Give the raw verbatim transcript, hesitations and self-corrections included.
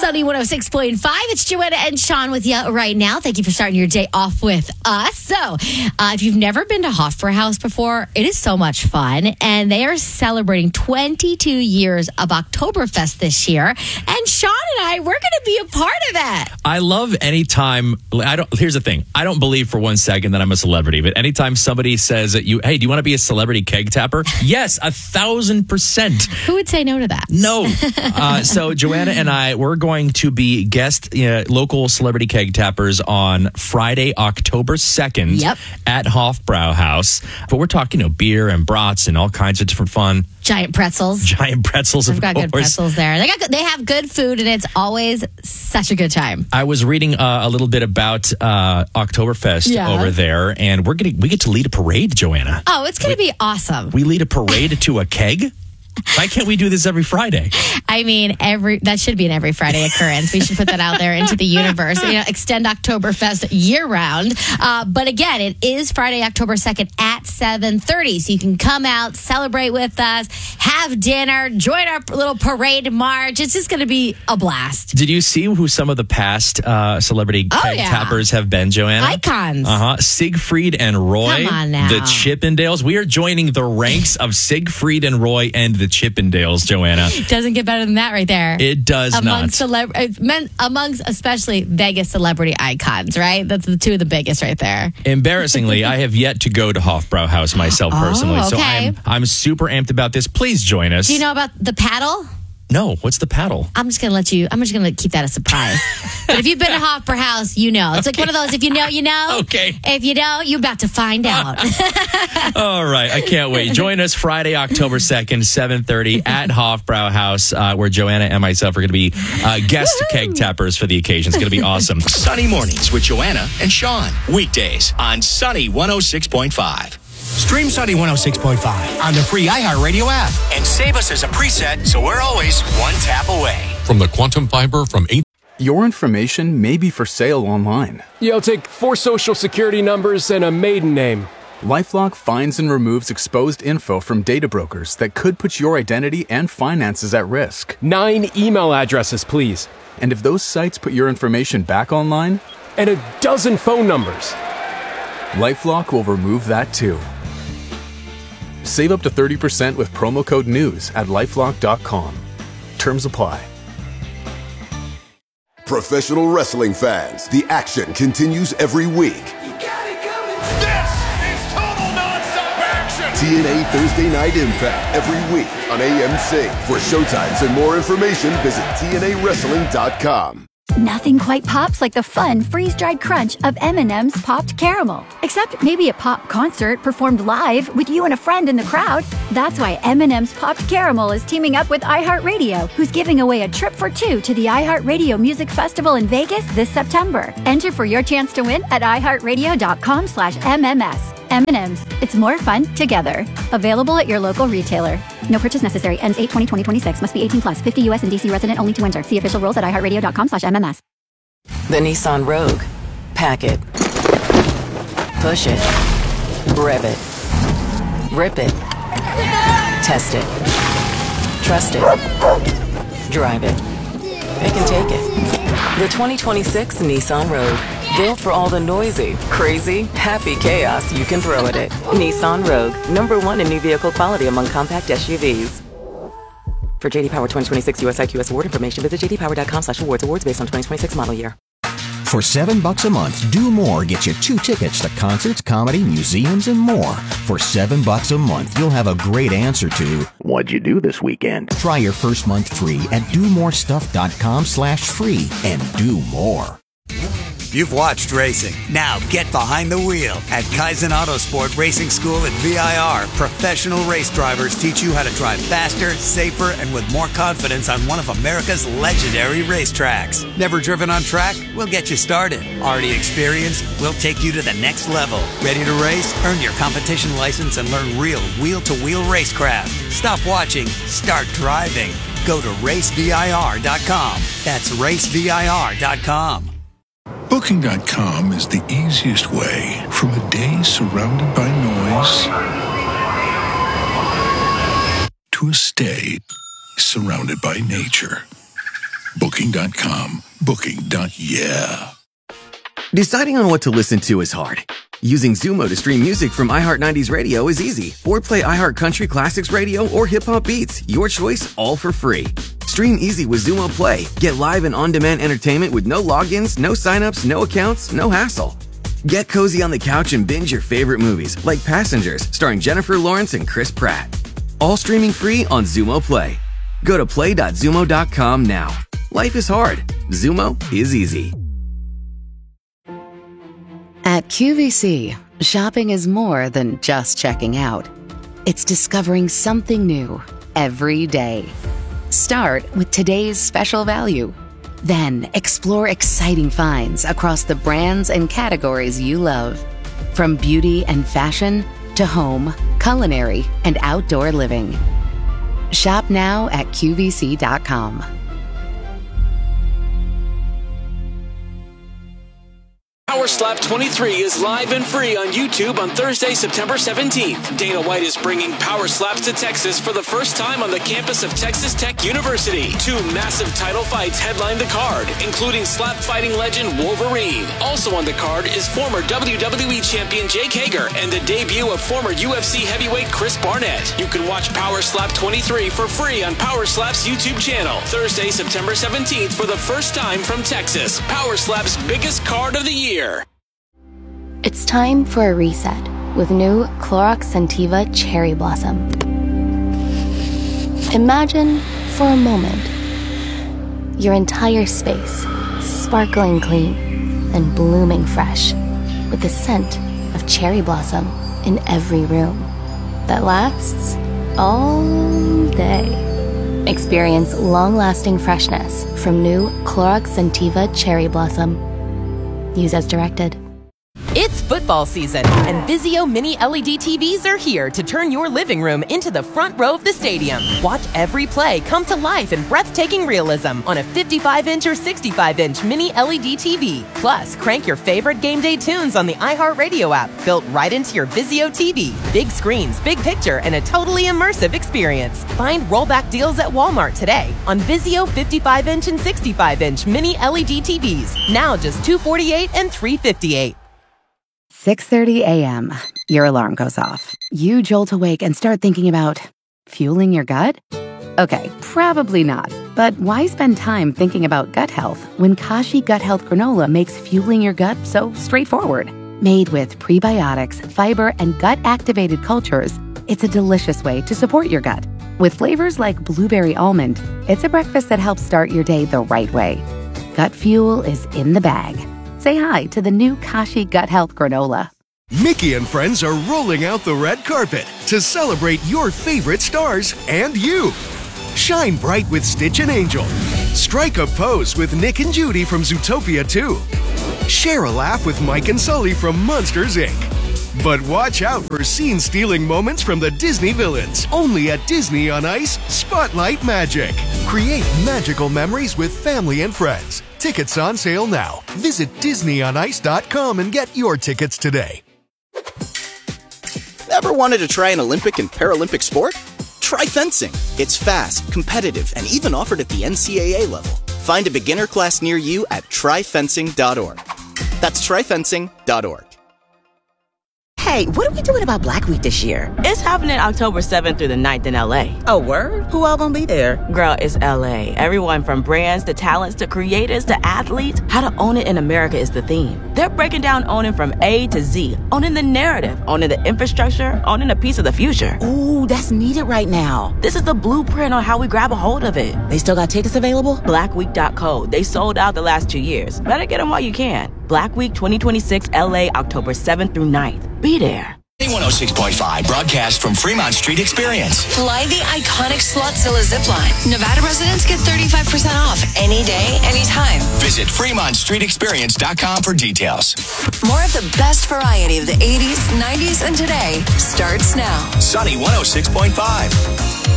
Sunny one oh six point five. It's Joanna and Sean with you right now. Thank you for starting your day off with us. So, uh, if you've never been to Hofbrauhaus before, it is so much fun. And they are celebrating twenty-two years of Oktoberfest this year. And Sean and I, we're going to be a part of that. I love anytime, I don't, here's the thing. I don't believe for one second that I'm a celebrity, but anytime somebody says that you, hey, do you want to be a celebrity keg tapper? Yes, a thousand percent. Who would say no to that? No. Uh, so Joanna and I, we're going to be guest uh, local celebrity keg tappers on Friday, October second yep. at Hofbrauhaus. But we're talking, you know, beer and brats and all kinds of different fun. Giant pretzels. Giant pretzels, They've of got course. good pretzels there. They got good, they have good food, and it's always such a good time. I was reading uh, a little bit about uh, Oktoberfest yeah. over there, and we're getting we get to lead a parade, Joanna. Oh, it's going to be awesome. We lead a parade to a keg? Why can't we do this every Friday? I mean, every that should be an every Friday occurrence. We should put that out there into the universe. You know, extend Oktoberfest year round. Uh, but again, it is Friday, October second at seven thirty. So you can come out, celebrate with us, have dinner, join our little parade march. It's just going to be a blast. Did you see who some of the past uh, celebrity oh, keg yeah. tappers have been, Joanna? Icons. Uh-huh. Siegfried and Roy. Come on now. The Chippendales. We are joining the ranks of Siegfried and Roy and the Chippendales, Joanna. Doesn't get better than that right there. It does amongst not. Celeb- men, amongst especially Vegas celebrity icons, right? That's the two of the biggest right there. Embarrassingly, I have yet to go to Hofbrauhaus myself personally. Oh, okay. So I'm, I'm super amped about this. Please join us. Do you know about the paddle? No, what's the paddle? I'm just going to let you, I'm just going to keep that a surprise. But if you've been to Hofbrauhaus, you know. It's like one of those, if you know, you know. Okay. If you know, you're about to find out. All right. I can't wait. Join us Friday, October second, seven thirty at Hofbrauhaus, uh, where Joanna and myself are going to be uh, guest Woo-hoo! keg tappers for the occasion. It's going to be awesome. Sunny mornings with Joanna and Sean. Weekdays on Sunny one oh six point five. Stream Sunny one oh six point five on the free iHeartRadio app. And save us as a preset so we're always one tap away. From the Quantum Fiber from eight. Your information may be for sale online. You'll take four social security numbers and a maiden name. LifeLock finds and removes exposed info from data brokers that could put your identity and finances at risk. Nine email addresses, please. And if those sites put your information back online? And a dozen phone numbers. LifeLock will remove that too. Save up to thirty percent with promo code NEWS at lifelock dot com. Terms apply. Professional wrestling fans, the action continues every week. You got it coming. This is total nonstop action. T N A Thursday Night Impact every week on A M C. For showtimes and more information, visit T N A wrestling dot com. Nothing quite pops like the fun, freeze-dried crunch of M and M's Popped Caramel. Except maybe a pop concert performed live with you and a friend in the crowd. That's why M and M's Popped Caramel is teaming up with iHeartRadio, who's giving away a trip for two to the iHeartRadio Music Festival in Vegas this September. Enter for your chance to win at iHeartRadio.com slash MMS. M and M's. It's more fun together. Available at your local retailer. No purchase necessary. Ends eight twenty twenty twenty-six. Must be eighteen plus. fifty U S and D C resident only to enter. See official rules at iHeartRadio.com slash MMS. The Nissan Rogue. Pack it. Push it. Rev it. Rip it. Test it. Trust it. Drive it. It can take it. The twenty twenty-six Nissan Rogue. Built for all the noisy, crazy, happy chaos you can throw at it. Nissan Rogue. Number one in new vehicle quality among compact S U Vs. For J D Power twenty twenty-six U S I Q S award information, visit j d power dot com slash awards. Awards based on twenty twenty-six model year. For seven bucks a month, Do More gets you two tickets to concerts, comedy, museums, and more. For seven bucks a month, you'll have a great answer to what'd you do this weekend? Try your first month free at do more stuff dot com slash free and do more. You've watched racing. Now get behind the wheel. At Kaizen Autosport Racing School at V I R, professional race drivers teach you how to drive faster, safer, and with more confidence on one of America's legendary racetracks. Never driven on track? We'll get you started. Already experienced? We'll take you to the next level. Ready to race? Earn your competition license and learn real wheel-to-wheel racecraft. Stop watching. Start driving. Go to race V I R dot com. That's race V I R dot com. Booking dot com is the easiest way from a day surrounded by noise to a stay surrounded by nature. Booking dot com. Booking. Yeah. Deciding on what to listen to is hard. Using Zumo to stream music from iHeart nineties Radio is easy. Or play iHeart Country Classics Radio or Hip Hop Beats. Your choice, all for free. Stream easy with Zumo Play. Get live and on-demand entertainment with no logins, no signups, no accounts, no hassle. Get cozy on the couch and binge your favorite movies, like Passengers, starring Jennifer Lawrence and Chris Pratt. All streaming free on Zumo Play. Go to play dot zumo dot com now. Life is hard. Zumo is easy. At Q V C, shopping is more than just checking out. It's discovering something new every day. Start with today's special value. Then explore exciting finds across the brands and categories you love. From beauty and fashion to home, culinary, and outdoor living. Shop now at Q V C dot com. Power Slap twenty-three is live and free on YouTube on Thursday, September seventeenth. Dana White is bringing Power Slaps to Texas for the first time on the campus of Texas Tech University. Two massive title fights headline the card, including slap fighting legend Wolverine. Also on the card is former W W E champion Jake Hager and the debut of former U F C heavyweight Chris Barnett. You can watch Power Slap twenty-three for free on Power Slap's YouTube channel. Thursday, September seventeenth for the first time from Texas. Power Slap's biggest card of the year. It's time for a reset with new Clorox Scentiva Cherry Blossom. Imagine, for a moment, your entire space sparkling clean and blooming fresh with the scent of cherry blossom in every room that lasts all day. Experience long-lasting freshness from new Clorox Scentiva Cherry Blossom. Use as directed. It's football season, and Vizio Mini L E D T Vs are here to turn your living room into the front row of the stadium. Watch every play come to life in breathtaking realism on a fifty-five inch or sixty-five inch Mini L E D T V. Plus, crank your favorite game day tunes on the iHeartRadio app, built right into your Vizio T V. Big screens, big picture, and a totally immersive experience. Find rollback deals at Walmart today on Vizio fifty-five inch and sixty-five inch Mini L E D T Vs. Now just two hundred forty-eight dollars and three hundred fifty-eight dollars. six thirty a.m. Your alarm goes off. You jolt awake and start thinking about fueling your gut? Okay, probably not. But why spend time thinking about gut health when Kashi Gut Health Granola makes fueling your gut so straightforward? Made with prebiotics, fiber, and gut-activated cultures, it's a delicious way to support your gut. With flavors like blueberry almond, it's a breakfast that helps start your day the right way. Gut fuel is in the bag. Say hi to the new Kashi Gut Health Granola. Mickey and friends are rolling out the red carpet to celebrate your favorite stars and you. Shine bright with Stitch and Angel. Strike a pose with Nick and Judy from Zootopia two. Share a laugh with Mike and Sully from Monsters, Incorporated. But watch out for scene-stealing moments from the Disney villains. Only at Disney on Ice, Spotlight Magic. Create magical memories with family and friends. Tickets on sale now. Visit disney on ice dot com and get your tickets today. Ever wanted to try an Olympic and Paralympic sport? Try fencing. It's fast, competitive, and even offered at the N C double A level. Find a beginner class near you at try fencing dot org. That's try fencing dot org. Hey, what are we doing about Black Week this year? It's happening October seventh through the ninth in L A. Oh, word? Who all gonna be there? Girl, it's L A. Everyone from brands to talents to creators to athletes. How to own it in America is the theme. They're breaking down owning from A to Z. Owning the narrative, owning the infrastructure, owning a piece of the future. Ooh, that's needed right now. This is the blueprint on how we grab a hold of it. They still got tickets available? black week dot co. They sold out the last two years. Better get them while you can. Black Week twenty twenty-six L A, October seventh through ninth. Be there. one oh six point five broadcast from Fremont Street Experience. Fly the iconic Slotzilla zipline. Nevada residents get thirty-five percent off any day, anytime. Visit fremont street experience dot com for details. More of the best variety of the eighties, nineties, and today starts now. Sunny one oh six point five.